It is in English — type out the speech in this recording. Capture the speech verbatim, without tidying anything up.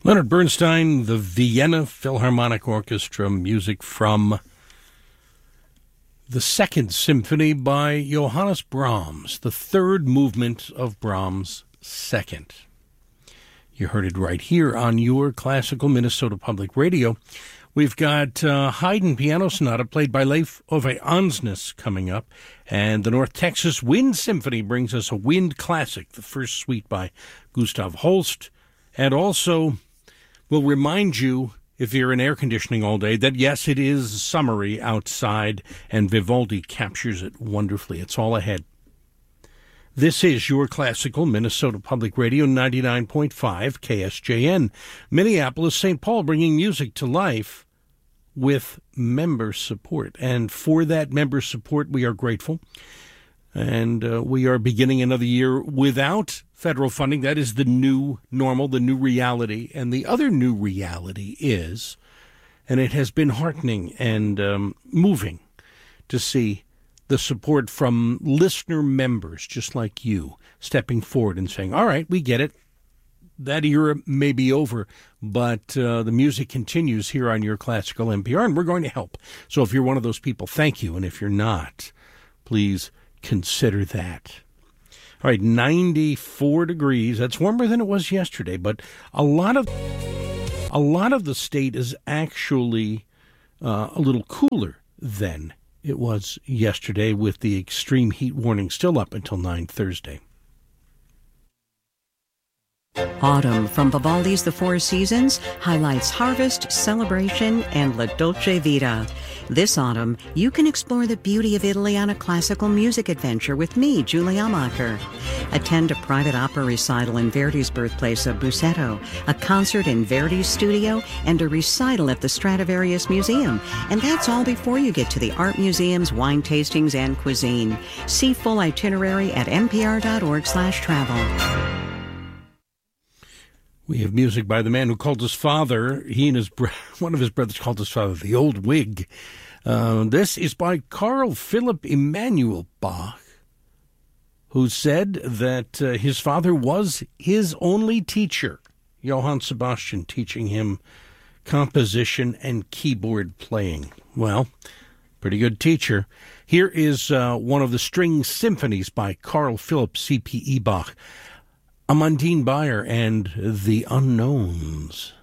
Leonard Bernstein, the Vienna Philharmonic Orchestra, music from the Second Symphony by Johannes Brahms, the third movement of Brahms' Second. You heard it right here on your classical Minnesota Public Radio. We've got uh, Haydn Piano Sonata played by Leif Ove Ansnes coming up, and the North Texas Wind Symphony brings us a wind classic, the first suite by Gustav Holst, and also we'll remind you, if you're in air conditioning all day, that yes, it is summery outside, and Vivaldi captures it wonderfully. It's all ahead. This is your classical Minnesota Public Radio, ninety-nine point five K S J N, Minneapolis, Saint Paul, bringing music to life with member support. And for that member support, we are grateful. And uh, we are beginning another year without federal funding. That is the new normal, the new reality. And the other new reality is, and it has been heartening and um, moving to see the support from listener members just like you stepping forward and saying, all right, we get it. That era may be over, but uh, the music continues here on your classical N P R, and we're going to help. So if you're one of those people, thank you. And if you're not, please consider that. All right, ninety-four degrees. That's warmer than it was yesterday, but a lot of a lot of the state is actually uh, a little cooler than it was yesterday, with the extreme heat warning still up until nine Thursday. Autumn from Vivaldi's The Four Seasons highlights harvest, celebration, and La Dolce Vita. This autumn, you can explore the beauty of Italy on a classical music adventure with me, Julie Amacher. Attend a private opera recital in Verdi's birthplace of Busseto, a concert in Verdi's studio, and a recital at the Stradivarius Museum. And that's all before you get to the art museums, wine tastings, and cuisine. See full itinerary at npr.org slash travel. We have music by the man who called his father, he and his bro- one of his brothers called his father the Old Whig. Uh, this is by Carl Philipp Emanuel Bach, who said that uh, his father was his only teacher, Johann Sebastian, teaching him composition and keyboard playing. Well, pretty good teacher. Here is uh, one of the string symphonies by Carl Philipp C P E Bach, Amandine Bayer and the Unknowns.